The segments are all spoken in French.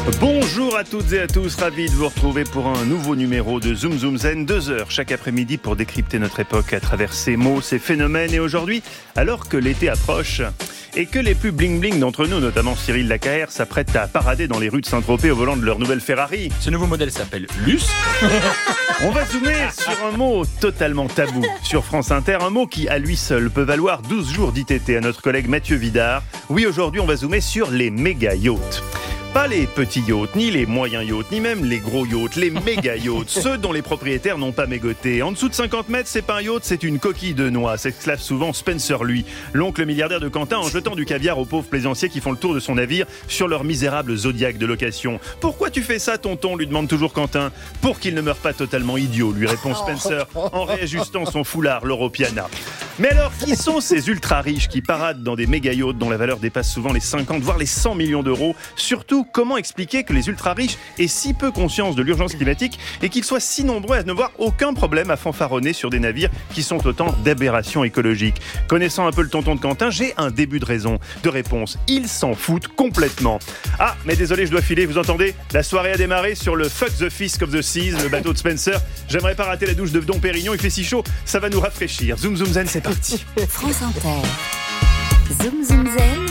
Bonjour à toutes et à tous, ravi de vous retrouver pour un nouveau numéro de Zoom Zoom Zen, 2 heures chaque après-midi pour décrypter notre époque à travers ses mots, ses phénomènes. Et aujourd'hui, alors que l'été approche et que les plus bling-bling d'entre nous, notamment Cyril Lacaher, s'apprêtent à parader dans les rues de Saint-Tropez au volant de leur nouvelle Ferrari. Ce nouveau modèle s'appelle Luce. On va zoomer sur un mot totalement tabou sur France Inter, un mot qui à lui seul peut valoir 12 jours d'ITT à notre collègue Mathieu Vidard. Oui, aujourd'hui on va zoomer sur les méga-yachts. Pas les petits yachts, ni les moyens yachts, ni même les gros yachts, les méga yachts, ceux dont les propriétaires n'ont pas mégoté. En dessous de 50 mètres, c'est pas un yacht, c'est une coquille de noix, s'exclave souvent Spencer, lui, l'oncle milliardaire de Quentin, en jetant du caviar aux pauvres plaisanciers qui font le tour de son navire sur leur misérable Zodiac de location. Pourquoi tu fais ça, tonton, lui demande toujours Quentin. Pour qu'il ne meure pas totalement idiot, lui répond Spencer, en réajustant son foulard, l'Europiana. Mais alors, qui sont ces ultra riches qui paradent dans des méga yachts dont la valeur dépasse souvent les 50, voire les 100 millions d'euros? Surtout, comment expliquer que les ultra riches aient si peu conscience de l'urgence climatique et qu'ils soient si nombreux à ne voir aucun problème à fanfaronner sur des navires qui sont autant d'aberrations écologiques? Connaissant un peu le tonton de Quentin, j'ai un début de réponse. Ils s'en foutent complètement. Ah, mais désolé, je dois filer, vous entendez? La soirée a démarré sur le Fuck the Fisk of the Seas, le bateau de Spencer. J'aimerais pas rater la douche de Dom Pérignon, il fait si chaud, ça va nous rafraîchir. Zoom Zoom Zen, c'est parti. France Inter. Zoom Zoom Zen.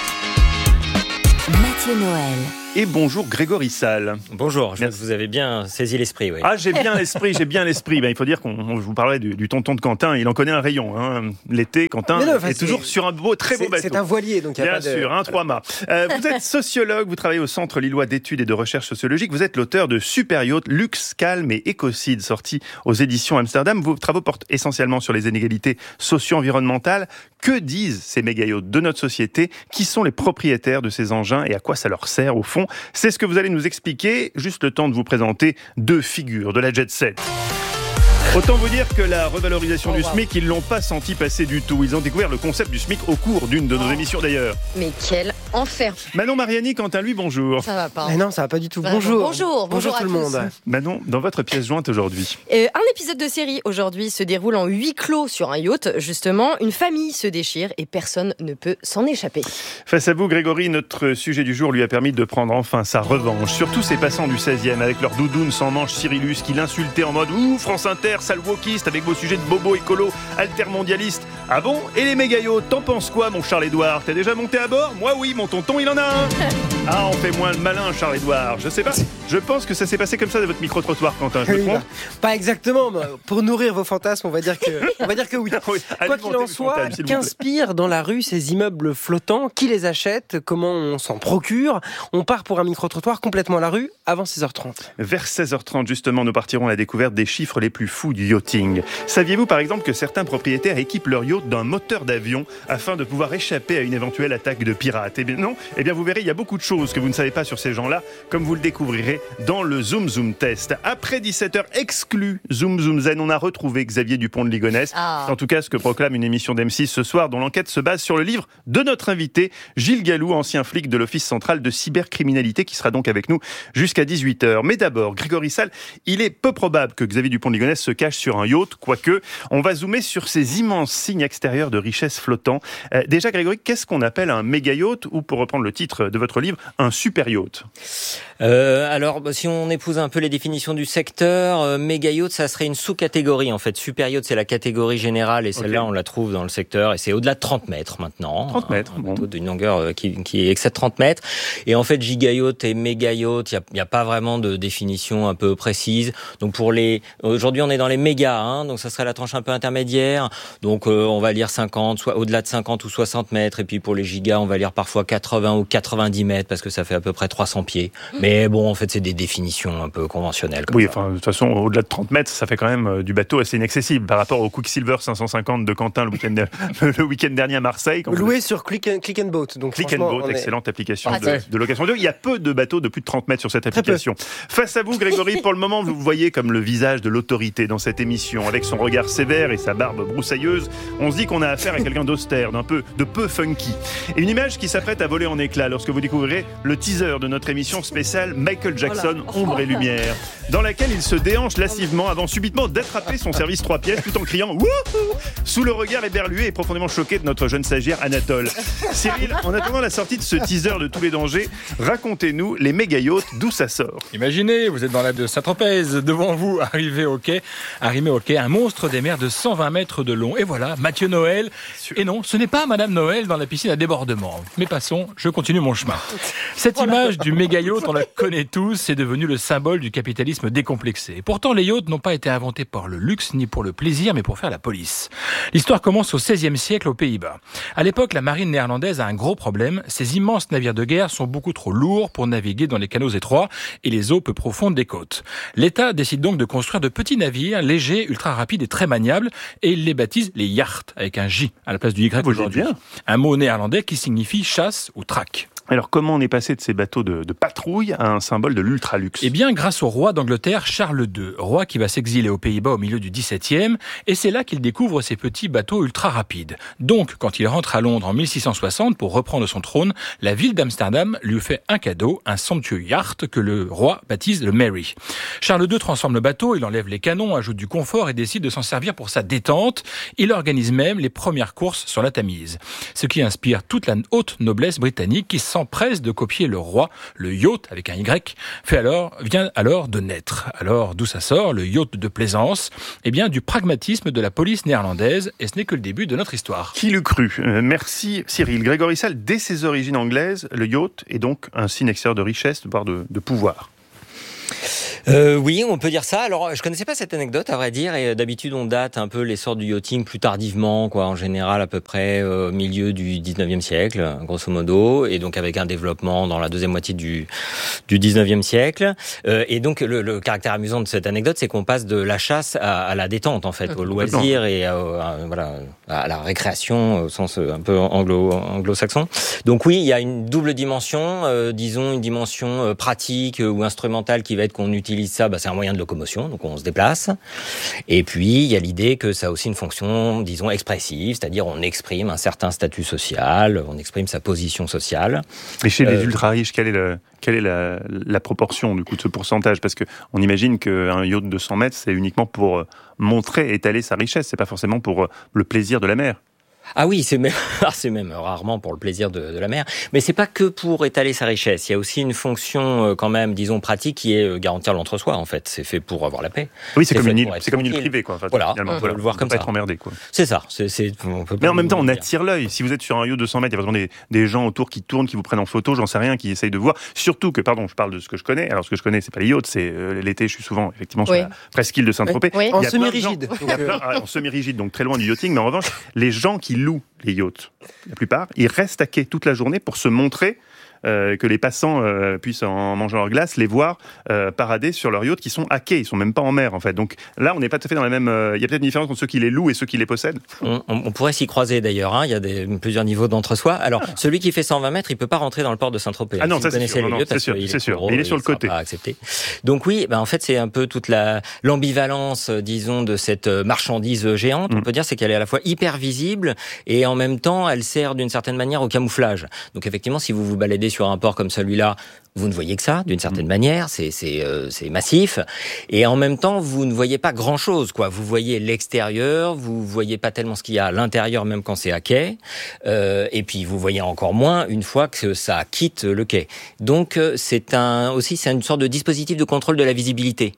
Mathieu Noël. Et bonjour Grégory Sall. Bonjour, vous avez bien saisi l'esprit. Oui. Ah, j'ai bien l'esprit. Ben, il faut dire je vous parlais du tonton de Quentin, il en connaît un rayon. Hein. L'été, Quentin est toujours sur un très beau bateau. C'est un voilier, donc il y a bien pas de... sûr, un 3 mâts. Vous êtes sociologue, vous travaillez au Centre Lillois d'études et de recherche sociologique. Vous êtes l'auteur de Super Yacht, Luxe, Calme et Écocide, sorti aux éditions Amsterdam. Vos travaux portent essentiellement sur les inégalités socio-environnementales. Que disent ces méga-yachts de notre société? Qui sont les propriétaires de ces engins et à quoi ça leur sert au fond? C'est ce que vous allez nous expliquer. Juste le temps de vous présenter 2 figures de la jet set. Autant vous dire que la revalorisation du SMIC, ils l'ont pas senti passer du tout. Ils ont découvert le concept du SMIC au cours d'une de nos émissions d'ailleurs. Mais quel enfer! Manon Mariani, Quentin, lui, bonjour. Ça va pas. Mais non, ça va pas du tout. Vraiment. Bonjour Bonjour tout le monde. Manon, dans votre pièce jointe aujourd'hui. Un épisode de série aujourd'hui se déroule en huis clos sur un yacht. Justement, une famille se déchire et personne ne peut s'en échapper. Face à vous, Grégory, notre sujet du jour lui a permis de prendre enfin sa revanche. Sur tous ces passants du 16e, avec leur doudoune sans manche Cyrillus, qui l'insultaient en mode « Ouh, France Inter, sale wokiste, avec vos sujets de bobo écolo, altermondialiste. » Ah bon? Et les méga-yachts, t'en penses quoi, mon Charles-Édouard? T'es déjà monté à bord? Moi oui, mon tonton, il en a un. Ah, on fait moins le malin, Charles-Édouard. Je sais pas, je pense que ça s'est passé comme ça dans votre micro-trottoir, Quentin, je me trompe? Pas exactement, mais pour nourrir vos fantasmes, on va dire que oui. Oui, Quoi qu'il en soit, qu'inspirent dans la rue ces immeubles flottants? Qui les achète? Comment on s'en procure? On part pour un micro-trottoir complètement à la rue avant 16h30. Vers 16h30, justement, nous partirons à la découverte des chiffres les plus fous du yachting. Saviez-vous, par exemple, que certains propriétaires équipent leur yacht d'un moteur d'avion afin de pouvoir échapper à une éventuelle attaque de pirates? Eh bien non, vous verrez, il y a beaucoup de choses que vous ne savez pas sur ces gens-là, comme vous le découvrirez dans le Zoom Zoom Test. Après 17h exclu Zoom Zoom Zen, on a retrouvé Xavier Dupont de Ligonnès. En tout cas, ce que proclame une émission d'M6 ce soir, dont l'enquête se base sur le livre de notre invité, Gilles Gallou, ancien flic de l'Office central de cybercriminalité, qui sera donc avec nous jusqu'à 18h. Mais d'abord, Grégory Sall, il est peu probable que Xavier Dupont de Ligonnès se cache sur un yacht, quoique on va zoomer sur ces immenses signes extérieurs de richesse flottants. Déjà, Grégory, qu'est-ce qu'on appelle un méga yacht, ou pour reprendre le titre de votre livre, un super yacht? Alors, si on épouse un peu les définitions du secteur, méga yacht, ça serait une sous-catégorie en fait. Super yacht, c'est la catégorie générale et celle-là, on la trouve dans le secteur et c'est au-delà de 30 mètres maintenant. 30 mètres, un bateau d'une longueur qui excède 30 mètres. Et en fait, giga yacht et méga yacht, il y a pas vraiment de définition un peu précise. Donc aujourd'hui, on est dans les méga, hein, donc ça serait la tranche un peu intermédiaire. Donc on va lire 50, soit au-delà de 50 ou 60 mètres. Et puis pour les gigas, on va lire parfois 80 ou 90 mètres parce que ça fait à peu près 300 pieds. Mais bon, en fait, c'est des définitions un peu conventionnelles. Oui, enfin, de toute façon, au-delà de 30 mètres, ça fait quand même du bateau assez inaccessible par rapport au Quicksilver 550 de Quentin le week-end dernier à Marseille. Loué sur Click and Boat. Donc Click and Boat, excellente application de location de. Il y a peu de bateaux de plus de 30 mètres sur cette application. Face à vous, Grégory, pour le moment, vous voyez comme le visage de l'autorité dans dans cette émission. Avec son regard sévère et sa barbe broussailleuse, on se dit qu'on a affaire à quelqu'un d'austère, de peu funky. Et une image qui s'apprête à voler en éclats lorsque vous découvrirez le teaser de notre émission spéciale Michael Jackson, Ombre et Lumière, dans laquelle il se déhanche lascivement avant subitement d'attraper son service 3 pièces tout en criant « Wouhou !» sous le regard éberlué et profondément choqué de notre jeune stagiaire Anatole. Cyril, en attendant la sortie de ce teaser de tous les dangers, racontez-nous les méga yachts, d'où ça sort. Imaginez, vous êtes dans la de Saint-Tropez, devant vous, arrimé au quai, un monstre des mers de 120 mètres de long. Et voilà, Mathieu Noël. Et non, ce n'est pas Madame Noël dans la piscine à débordement. Mais passons, je continue mon chemin. Cette image du méga yacht, on la connaît tous, c'est devenu le symbole du capitalisme décomplexé. Et pourtant, les yachts n'ont pas été inventés pour le luxe ni pour le plaisir, mais pour faire la police. L'histoire commence au XVIe siècle aux Pays-Bas. À l'époque, la marine néerlandaise a un gros problème. Ces immenses navires de guerre sont beaucoup trop lourds pour naviguer dans les canaux étroits et les eaux peu profondes des côtes. L'État décide donc de construire de petits navires légers, ultra rapides et très maniables, et il les baptise les yachts, avec un J à la place du Y aujourd'hui. Un mot néerlandais qui signifie chasse ou traque. Alors comment on est passé de ces bateaux de patrouille à un symbole de l'ultra-luxe ? Eh bien, grâce au roi d'Angleterre, Charles II, roi qui va s'exiler aux Pays-Bas au milieu du XVIIe, et c'est là qu'il découvre ces petits bateaux ultra rapides. Donc, quand il rentre à Londres en 1660 pour reprendre son trône, la ville d'Amsterdam lui fait un cadeau, un somptueux yacht que le roi baptise le Mary. Charles II transforme le bateau, il enlève les canons, ajoute du confort et décide de s'en servir pour sa détente. Il organise même les premières courses sur la Tamise. Ce qui inspire toute la haute noblesse britannique qui s'empresse de copier le roi. Le yacht, avec un Y, vient alors de naître. Alors, d'où ça sort, le yacht de plaisance ? Eh bien, du pragmatisme de la police néerlandaise, et ce n'est que le début de notre histoire. Qui l'eût cru ? Merci Cyril. Grégory Sall, dès ses origines anglaises, le yacht est donc un signe extérieur de richesse, voire de pouvoir. Oui, on peut dire ça. Alors, je connaissais pas cette anecdote, à vrai dire, et d'habitude, on date un peu l'essor du yachting plus tardivement, en général, à peu près milieu du 19e siècle, grosso modo, et donc avec un développement dans la deuxième moitié du 19e siècle. Et donc, le caractère amusant de cette anecdote, c'est qu'on passe de la chasse à la détente, en fait, au loisir et à la récréation, au sens un peu anglo-saxon. Donc oui, il y a une double dimension, disons une dimension pratique ou instrumentale qui va être qu'on utilise ça, c'est un moyen de locomotion, donc on se déplace. Et puis, il y a l'idée que ça a aussi une fonction, disons, expressive, c'est-à-dire on exprime un certain statut social, on exprime sa position sociale. Et chez les ultra-riches, quelle est la proportion du coup de ce pourcentage ? Parce qu'on imagine qu'un yacht de 100 mètres, c'est uniquement pour montrer, étaler sa richesse, c'est pas forcément pour le plaisir de la mer. Ah oui, c'est même rarement pour le plaisir de la mer, mais c'est pas que pour étaler sa richesse. Il y a aussi une fonction quand même, disons pratique, qui est garantir l'entre-soi. En fait, c'est fait pour avoir la paix. Oui, c'est comme une île privée, quoi. Enfin, voilà, on peut le voir comme ça. Pas être emmerdé, quoi. C'est ça. Mais en même temps, on attire l'œil. Si vous êtes sur un yacht de 100 mètres, il y a vraiment des gens autour qui tournent, qui vous prennent en photo, j'en sais rien, qui essayent de voir. Surtout que, je parle de ce que je connais. Alors, ce que je connais, c'est pas les yachts, c'est l'été. Je suis souvent effectivement sur la presqu'île de Saint-Tropez. Oui. En semi-rigide. En semi-rigide, donc très loin du yachting. Mais en revanche, les gens qui louent les yachts, la plupart, ils restent à quai toute la journée pour se montrer que les passants puissent, en mangeant leur glace, les voir parader sur leurs yachts qui sont à quai, ils sont même pas en mer en fait. Donc là, on n'est pas tout à fait dans la même. Il y a peut-être une différence entre ceux qui les louent et ceux qui les possèdent. On pourrait s'y croiser d'ailleurs. Il y a plusieurs niveaux d'entre-soi. Alors, celui qui fait 120 mètres, il peut pas rentrer dans le port de Saint-Tropez. Ah non, ça c'est sûr. C'est sûr. Il est sur le côté. Pas accepté. Donc oui, en fait, c'est un peu toute l'ambivalence, disons, de cette marchandise géante. On peut dire, c'est qu'elle est à la fois hyper visible et en même temps, elle sert d'une certaine manière au camouflage. Donc effectivement, si vous vous baladez sur un port comme celui-là, vous ne voyez que ça, d'une certaine manière, c'est massif, et en même temps, vous ne voyez pas grand-chose, quoi. Vous voyez l'extérieur, vous voyez pas tellement ce qu'il y a à l'intérieur, même quand c'est à quai, et puis vous voyez encore moins une fois que ça quitte le quai. Donc, c'est une sorte de dispositif de contrôle de la visibilité.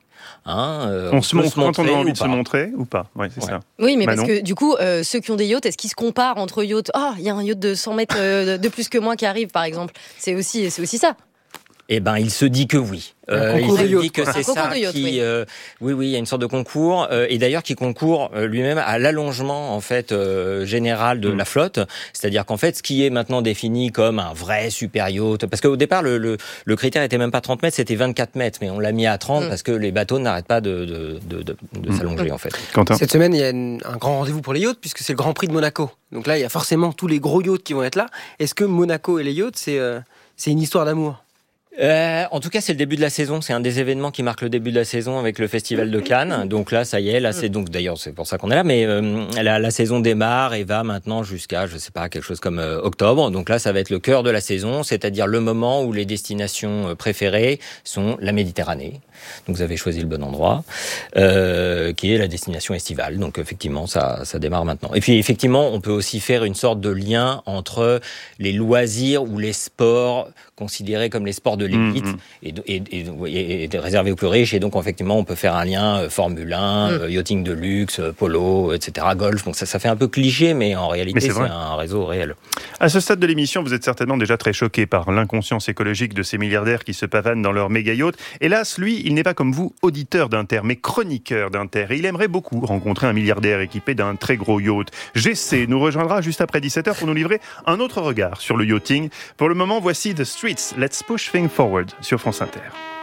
On se montre quand on a envie de se montrer ou pas. Ouais, c'est ça. Oui, mais Manon. parce que du coup, ceux qui ont des yachts, est-ce qu'ils se comparent entre yachts ? Il y a un yacht de 100 mètres de plus que moi qui arrive, par exemple. C'est aussi ça. Eh ben, il se dit que oui. Il se dit que c'est ça qui... Oui, il y a une sorte de concours, et d'ailleurs qui concourt lui-même à l'allongement en fait général de la flotte. C'est-à-dire qu'en fait, ce qui est maintenant défini comme un vrai super yacht, parce qu'au départ le critère était même pas 30 mètres, c'était 24 mètres, mais on l'a mis à 30 parce que les bateaux n'arrêtent pas de s'allonger en fait. Quentin. Cette semaine, il y a un grand rendez-vous pour les yachts puisque c'est le Grand Prix de Monaco. Donc là, il y a forcément tous les gros yachts qui vont être là. Est-ce que Monaco et les yachts, c'est une histoire d'amour ? En tout cas, c'est le début de la saison. C'est un des événements qui marque le début de la saison avec le Festival de Cannes. Donc là, ça y est. Là, c'est donc d'ailleurs c'est pour ça qu'on est là. Mais la saison démarre et va maintenant jusqu'à je sais pas quelque chose comme octobre. Donc là, ça va être le cœur de la saison, c'est-à-dire le moment où les destinations préférées sont la Méditerranée. Donc vous avez choisi le bon endroit, qui est la destination estivale. Donc effectivement, ça démarre maintenant. Et puis effectivement, on peut aussi faire une sorte de lien entre les loisirs ou les sports considérés comme les sports de l'élite et réservés aux plus riches. Et donc effectivement, on peut faire un lien Formule 1, yachting de luxe, polo, etc., golf. Donc ça fait un peu cliché, mais en réalité, c'est un réseau réel. À ce stade de l'émission, vous êtes certainement déjà très choqué par l'inconscience écologique de ces milliardaires qui se pavanent dans leur méga yacht. Hélas, lui, il n'est pas comme vous auditeur d'Inter, mais chroniqueur d'Inter. Et il aimerait beaucoup rencontrer un milliardaire équipé d'un très gros yacht. GC nous rejoindra juste après 17h pour nous livrer un autre regard sur le yachting. Pour le moment, voici The Streets, Let's Push Things Forward sur France Inter.